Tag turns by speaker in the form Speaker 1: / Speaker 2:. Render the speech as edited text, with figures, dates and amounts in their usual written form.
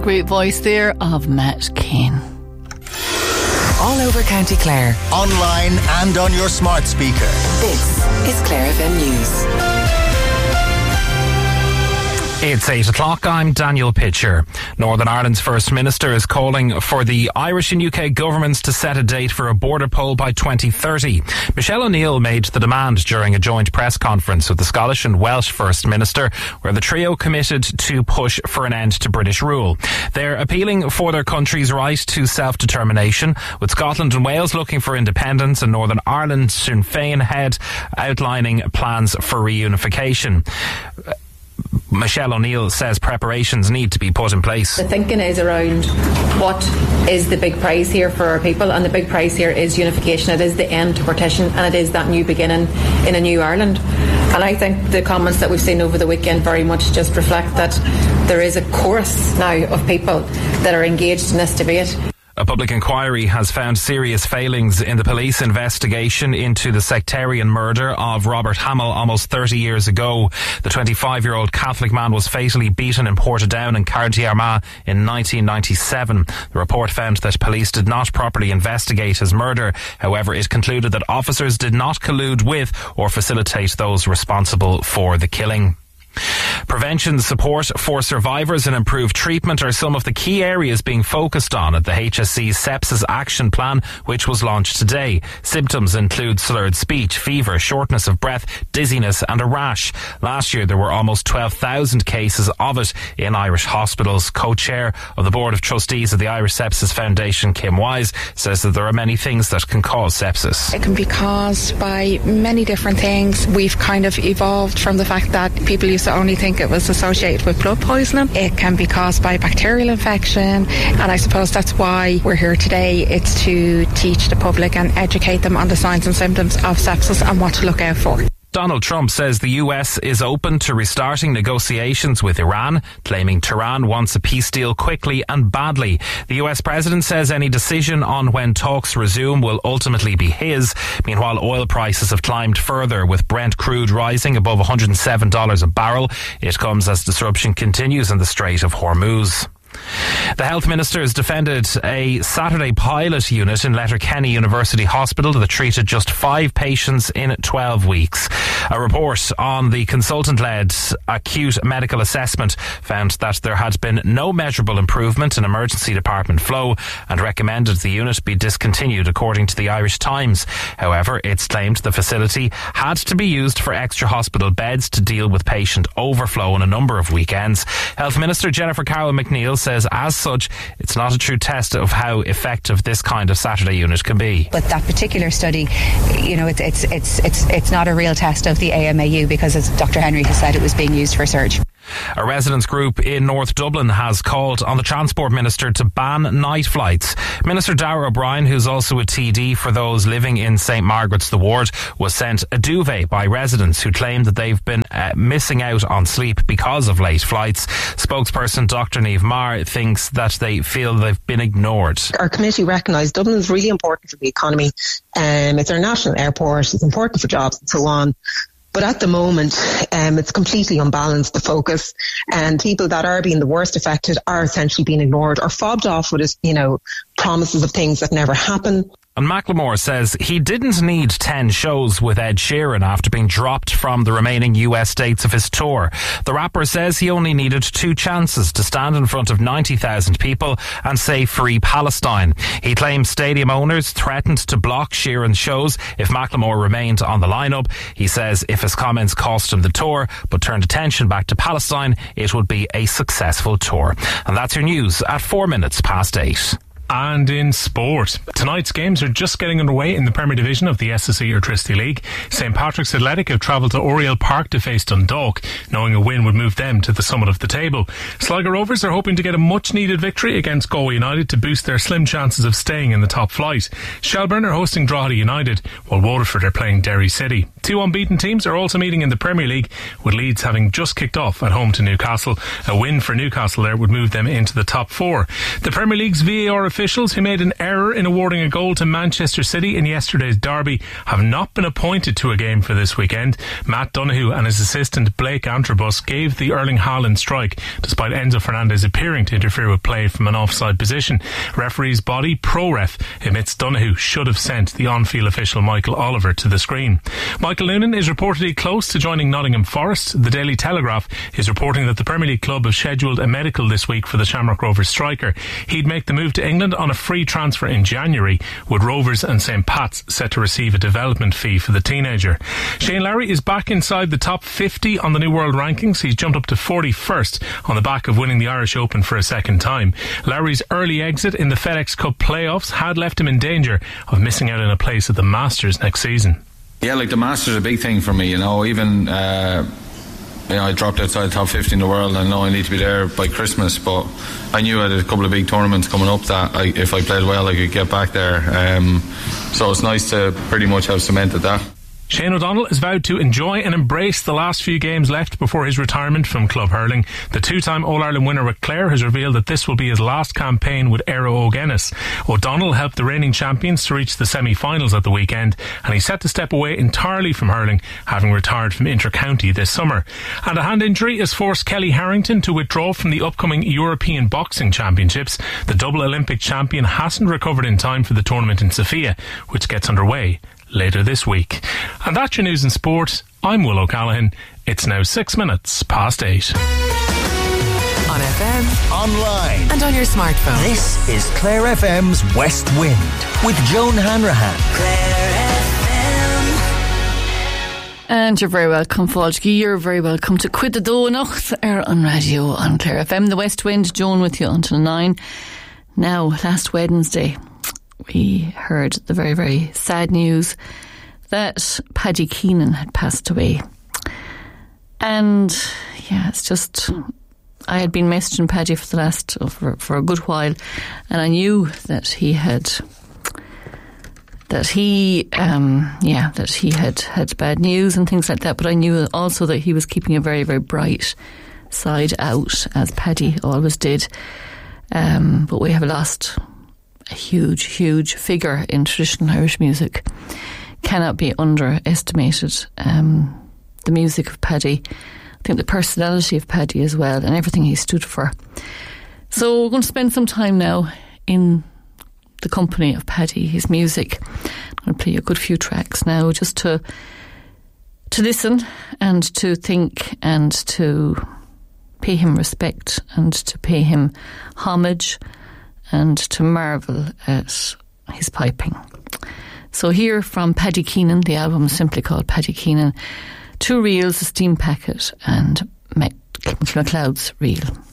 Speaker 1: great voice there of Matt Keane.
Speaker 2: All over County Clare.
Speaker 3: Online and on your smart speaker.
Speaker 2: This is Clare FM News.
Speaker 4: It's 8 o'clock. I'm Daniel Pitcher. Northern Ireland's First Minister is calling for the Irish and UK governments to set a date for a border poll by 2030. Michelle O'Neill made the demand during a joint press conference with the Scottish and Welsh First Minister, where the trio committed to push for an end to British rule. They're appealing for their country's right to self-determination, with Scotland and Wales looking for independence and Northern Ireland Sinn Féin head outlining plans for reunification. Michelle O'Neill says preparations need to be put in place.
Speaker 5: The thinking is around what is the big prize here for our people, and the big prize here is unification. It is the end to partition, and it is that new beginning in a new Ireland. And I think the comments that we've seen over the weekend very much just reflect that there is a chorus now of people that are engaged in this debate.
Speaker 4: A public inquiry has found serious failings in the police investigation into the sectarian murder of Robert Hamill almost 30 years ago. The 25-year-old Catholic man was fatally beaten in Portadown and Cartier Armagh in 1997. The report found that police did not properly investigate his murder. However, it concluded that officers did not collude with or facilitate those responsible for the killing. Prevention, support for survivors and improved treatment are some of the key areas being focused on at the HSE's Sepsis Action Plan, which was launched today. Symptoms include slurred speech, fever, shortness of breath, dizziness and a rash. Last year there were almost 12,000 cases of it in Irish hospitals. Co-chair of the Board of Trustees of the Irish Sepsis Foundation, Kim Wise, says that there are many things that can cause sepsis.
Speaker 6: It can be caused by many different things. We've kind of evolved from the fact that people used to only think it was associated with blood poisoning. It can be caused by bacterial infection, and I suppose that's why we're here today. It's to teach the public and educate them on the signs and symptoms of sepsis and what to look out for.
Speaker 4: Donald Trump says the US is open to restarting negotiations with Iran, claiming Tehran wants a peace deal quickly and badly. The US president says any decision on when talks resume will ultimately be his. Meanwhile, oil prices have climbed further, with Brent crude rising above $107 a barrel. It comes as disruption continues in the Strait of Hormuz. The Health Minister has defended a Saturday pilot unit in Letterkenny University Hospital that treated just 5 patients in 12 weeks. A report on the consultant-led acute medical assessment found that there had been no measurable improvement in emergency department flow and recommended the unit be discontinued, according to the Irish Times. However, it's claimed the facility had to be used for extra hospital beds to deal with patient overflow on a number of weekends. Health Minister Jennifer Carroll McNeil says as such it's not a true test of how effective this kind of Saturday unit can be.
Speaker 7: But that particular study, you know, it's not a real test of the AMAU, because as Dr. Henry has said, it was being used for surgery.
Speaker 4: A residents group in North Dublin has called on the Transport Minister to ban night flights. Minister Darragh O'Brien, who's also a TD for those living in St Margaret's the Ward, was sent a duvet by residents who claim that they've been missing out on sleep because of late flights. Spokesperson Dr. Niamh Maher thinks that they feel they've been ignored.
Speaker 8: Our committee recognised Dublin is really important for the economy. It's our national airport, it's important for jobs and so on. But at the moment, it's completely unbalanced, the focus, and people that are being the worst affected are essentially being ignored or fobbed off with, promises of things that never happen.
Speaker 4: And Macklemore says he didn't need 10 shows with Ed Sheeran after being dropped from the remaining US dates of his tour. The rapper says he only needed 2 chances to stand in front of 90,000 people and say Free Palestine. He claims stadium owners threatened to block Sheeran's shows if Macklemore remained on the lineup. He says if his comments cost him the tour but turned attention back to Palestine, it would be a successful tour. And that's your news at 8:04.
Speaker 9: And in sport, tonight's games are just getting underway in the Premier Division of the SSE Airtricity League. St Patrick's Athletic have travelled to Oriel Park to face Dundalk, knowing a win would move them to the summit of the table. Sligo Rovers are hoping to get a much-needed victory against Galway United to boost their slim chances of staying in the top flight. Shelburne are hosting Drogheda United, while Waterford are playing Derry City. 2 unbeaten teams are also meeting in the Premier League, with Leeds having just kicked off at home to Newcastle. A win for Newcastle there would move them into the top 4. The Premier League's VAR officials officials who made an error in awarding a goal to Manchester City in yesterday's derby have not been appointed to a game for this weekend. Matt Donoghue and his assistant Blake Antrobus gave the Erling Haaland strike, despite Enzo Fernandez appearing to interfere with play from an offside position. Referee's body, ProRef, admits Donoghue should have sent the on-field official Michael Oliver to the screen. Michael Noonan is reportedly close to joining Nottingham Forest. The Daily Telegraph is reporting that the Premier League club have scheduled a medical this week for the Shamrock Rovers striker. He'd make the move to England on a free transfer in January, with Rovers and St Pat's set to receive a development fee for the teenager. Shane Lowry is back inside the top 50 on the New World Rankings. He's jumped up to 41st on the back of winning the Irish Open for a second time. Lowry's early exit in the FedEx Cup playoffs had left him in danger of missing out on a place at the Masters next season.
Speaker 10: Yeah, like the Masters is a big thing for me, even I dropped outside the top 50 in the world. I know I need to be there by Christmas, but I knew I had a couple of big tournaments coming up that if I played well I could get back there, so it's nice to pretty much have cemented that.
Speaker 9: Shane O'Donnell has vowed to enjoy and embrace the last few games left before his retirement from club hurling. The two-time All-Ireland winner with Clare has revealed that this will be his last campaign with Aero O'Guinness. O'Donnell helped the reigning champions to reach the semi-finals at the weekend, and he's set to step away entirely from hurling, having retired from inter-county this summer. And a hand injury has forced Kelly Harrington to withdraw from the upcoming European Boxing Championships. The double Olympic champion hasn't recovered in time for the tournament in Sofia, which gets underway later this week. And that's your news and sport. I'm Will O'Callaghan. It's now 6 minutes past 8.
Speaker 2: On FM,
Speaker 3: online,
Speaker 2: and on your smartphone.
Speaker 3: This is Clare FM's West Wind with Joan Hanrahan.
Speaker 2: Clare FM.
Speaker 1: And you're very welcome, Fáilsky. You're very welcome to Cuid the Dónacht on radio on Clare FM. The West Wind, Joan with you until 9. Now, last Wednesday, we heard the very, very sad news that Paddy Keenan had passed away. And yeah, it's just, I had been messaging Paddy for the last, for a good while, and I knew that he had had bad news and things like that, but I knew also that he was keeping a very, very bright side out, as Paddy always did. But we have lost a huge, huge figure in traditional Irish music. Cannot be underestimated. The music of Paddy, I think the personality of Paddy as well, and everything he stood for. So we're going to spend some time now in the company of Paddy, his music. I'm going to play a good few tracks now, just to listen and to think and to pay him respect and to pay him homage and to marvel at his piping. So here from Paddy Keenan, the album is simply called Paddy Keenan, 2 reels, a steam packet and MacLeod's reel.